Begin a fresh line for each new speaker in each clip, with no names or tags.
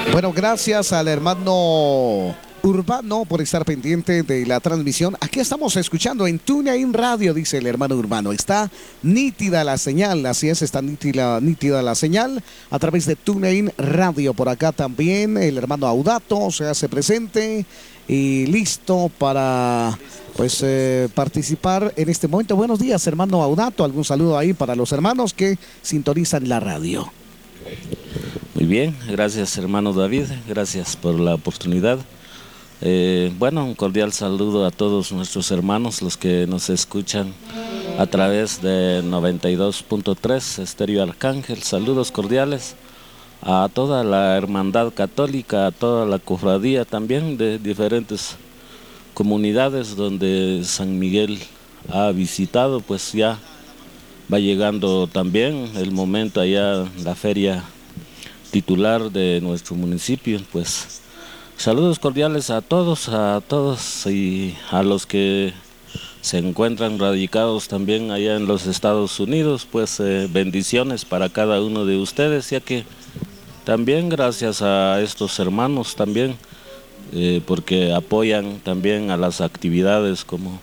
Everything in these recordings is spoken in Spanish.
Bueno, gracias al hermano Urbano por estar pendiente de la transmisión. Aquí estamos escuchando en TuneIn Radio, dice el hermano Urbano. Está nítida la señal, así es, está nítida la señal a través de TuneIn Radio. Por acá también el hermano Audato se hace presente y listo para participar en este momento. Buenos días, hermano Audato. Algún saludo ahí para los hermanos que sintonizan la radio.
Muy bien, gracias hermano David, gracias por la oportunidad. Bueno, un cordial saludo a todos nuestros hermanos, los que nos escuchan a través de 92.3 Estéreo Arcángel. Saludos cordiales a toda la hermandad católica, a toda la cofradía también de diferentes comunidades donde San Miguel ha visitado. Pues ya va llegando también el momento allá, la feria titular de nuestro municipio. Pues saludos cordiales a todos y a los que se encuentran radicados también allá en los Estados Unidos. Pues bendiciones para cada uno de ustedes, ya que también gracias a estos hermanos también, porque apoyan también a las actividades como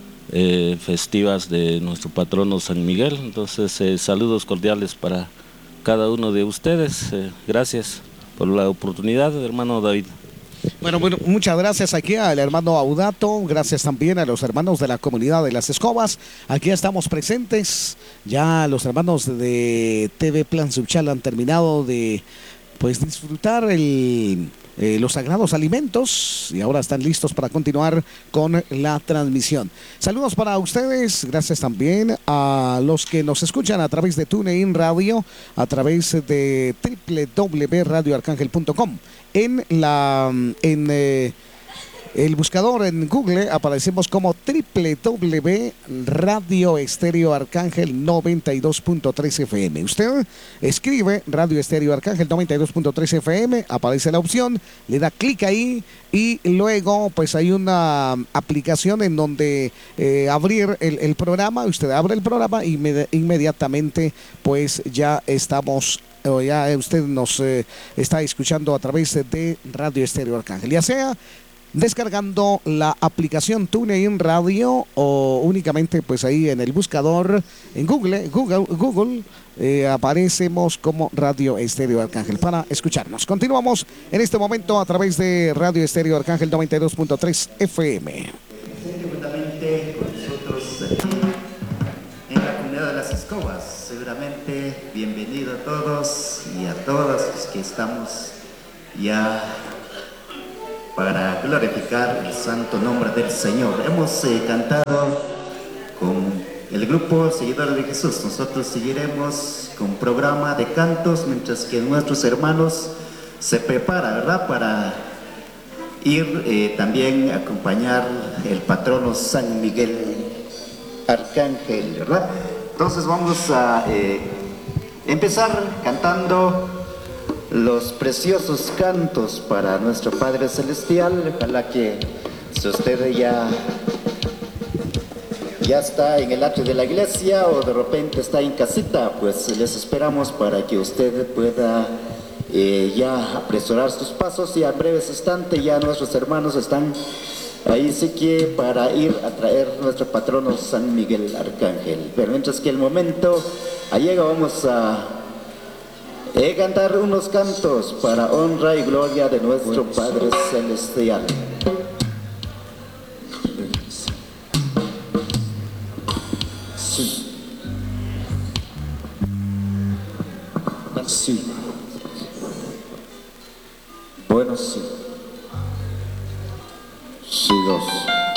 festivas de nuestro patrono San Miguel. Entonces saludos cordiales para cada uno de ustedes. Gracias por la oportunidad, hermano David.
Bueno, muchas gracias aquí al hermano Audato, gracias también a los hermanos de la comunidad de Las Escobas. Aquí estamos presentes, ya los hermanos de TV Plan Suchal han terminado de disfrutar los sagrados alimentos y ahora están listos para continuar con la transmisión. Saludos para ustedes, gracias también a los que nos escuchan a través de TuneIn Radio, a través de www.radioarcangel.com. En el buscador en Google aparecemos como www.Radio Estéreo Arcángel 92.3 FM. Usted escribe Radio Estéreo Arcángel 92.3 FM, aparece la opción, le da clic ahí y luego pues hay una aplicación en donde abrir el programa. Usted abre el programa y inmediatamente pues ya estamos, o ya usted nos está escuchando a través de Radio Estéreo Arcángel, ya sea descargando la aplicación TuneIn Radio o únicamente pues ahí en el buscador en Google aparecemos como Radio Estéreo Arcángel para escucharnos. Continuamos en este momento a través de Radio Estéreo Arcángel 92.3 FM.
Seguramente con nosotros en la comunidad de Las Escobas. Seguramente bienvenido a todos y a todas los que estamos ya para glorificar el santo nombre del Señor. Hemos cantado con el grupo Seguidores de Jesús. Nosotros seguiremos con programa de cantos mientras que nuestros hermanos se preparan, ¿verdad?, para ir también a acompañar el patrono San Miguel Arcángel, ¿verdad? Entonces vamos a empezar cantando los preciosos cantos para nuestro Padre Celestial. Ojalá que si usted ya está en el atrio de la iglesia o de repente está en casita, pues les esperamos para que usted pueda ya apresurar sus pasos, y a breves instantes ya nuestros hermanos están ahí, sí que para ir a traer nuestro patrono San Miguel Arcángel. Pero mientras que el momento llega, vamos a cantar unos cantos para honra y gloria de nuestro Padre Celestial. Sí. Sí. Bueno, sí. Sí, dos.